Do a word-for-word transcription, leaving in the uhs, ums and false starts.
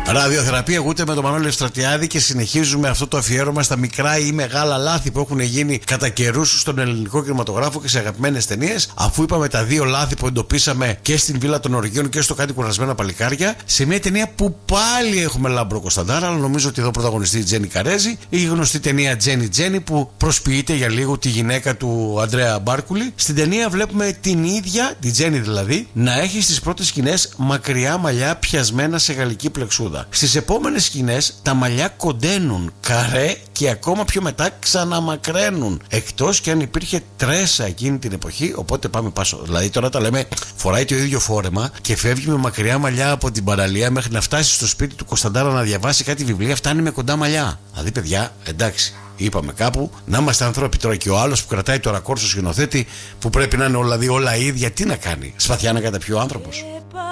Ραδιοθεραπεία ακούτε με τον Μανώλη Ευστρατιάδη και συνεχίζουμε αυτό το αφιέρωμα στα μικρά ή μεγάλα λάθη που έχουν γίνει κατά καιρούς στον ελληνικό κινηματογράφο και σε αγαπημένες ταινίες. Αφού είπαμε τα δύο λάθη που εντοπίσαμε και στην Βίλα των Οργείων και στο Κάτι κουρασμένα παλικάρια, σε μια ταινία που πάλι έχουμε Λάμπρο Κωνσταντάρα, αλλά νομίζω ότι εδώ πρωταγωνιστεί η Τζέννη Καρέζη, η γνωστή ταινία Τζέννη Τζέννη που προσποιείται για λίγο τη γυναίκα του Αντρέα Μπάρκουλη. Στην ταινία βλέπουμε την ίδια, την Τζέννη δηλαδή, να έχει στις πρώτες σκηνές μακριά μαλλιά πιασμένα σε γαλλική πλεξούδα. Στις επόμενες σκηνές τα μαλλιά κοντένουν καρέ και ακόμα πιο μετά ξαναμακραίνουν. Εκτός και αν υπήρχε τρέσα εκείνη την εποχή, οπότε πάμε πάσο. Δηλαδή τώρα τα λέμε, φοράει το ίδιο φόρεμα και φεύγει με μακριά μαλλιά από την παραλία μέχρι να φτάσει στο σπίτι του Κωνσταντάρα να διαβάσει κάτι βιβλία, φτάνει με κοντά μαλλιά. Δηλαδή, παιδιά, εντάξει. Είπαμε κάπου να είμαστε ανθρώποι τώρα και ο άλλος που κρατάει το ρακόρ στο σκηνοθέτη που πρέπει να είναι όλα, δηλαδή όλα ίδια, τι να κάνει, σπαθιά να καταπιεί ο άνθρωπος.